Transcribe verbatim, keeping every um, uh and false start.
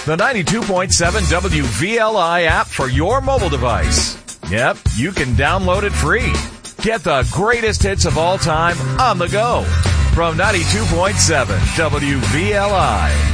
The ninety-two point seven W V L I app for your mobile device. Yep, you can download it free. Get the greatest hits of all time on the go. From ninety-two point seven W V L I.